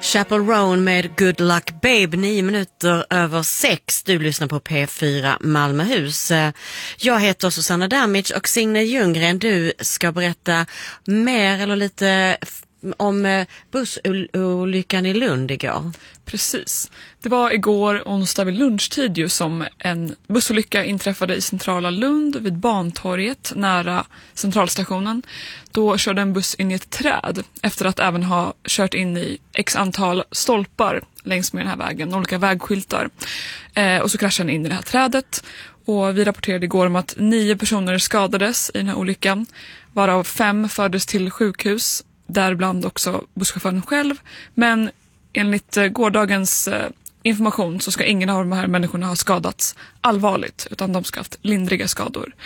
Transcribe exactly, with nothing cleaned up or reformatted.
Chappell Roan med Good Luck Babe, nio minuter över sex. Du lyssnar på P fyra Malmöhus. Jag heter Susanna Damage och Signe Ljunggren, du ska berätta mer eller lite om bussolyckan i Lund igår. Precis. Det var igår onsdag vid lunchtid ju som en bussolycka inträffade i centrala Lund vid Bantorget nära centralstationen. Då körde en buss in i ett träd efter att även ha kört in i x antal stolpar längs med den här vägen, olika vägskyltar. Eh, och så kraschade den in i det här trädet. Och vi rapporterade igår om att nio personer skadades i den här olyckan, varav fem fördes till sjukhus, däribland också busschauffören själv. Men enligt gårdagens information så ska ingen av de här människorna ha skadats allvarligt, utan de ska ha haft lindriga skador.